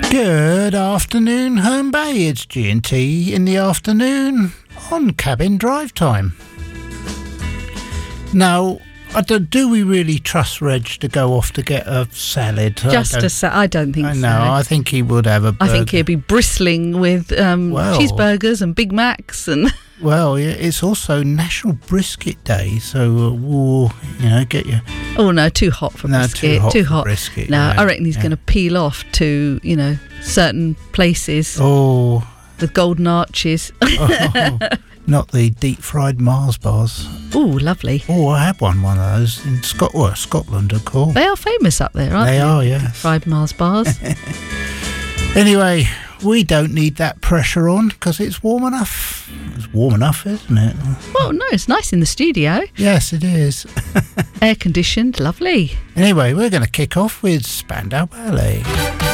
Good afternoon, Herne Bay. It's G&T in the afternoon on Cabin Drive Time. Now, do we really trust Reg to go off to get a salad? I don't think so. No, I think he would have a burger. I think he'd be bristling with cheeseburgers and Big Macs and... Well, yeah, it's also National Brisket Day, so get your... Oh, no, too hot for brisket. Too hot for brisket. No, yeah, I reckon he's going to peel off to, certain places. Oh. With golden arches. Oh, not the deep-fried Mars bars. Oh, lovely. Oh, I had one of those in Scotland, of course. They are famous up there, aren't they? They are, yes. Fried Mars bars. Anyway, we don't need that pressure on because it's warm enough. It's warm enough, isn't it? Well, no, it's nice in the studio. Yes, it is. Air-conditioned, lovely. Anyway, we're going to kick off with Spandau Ballet.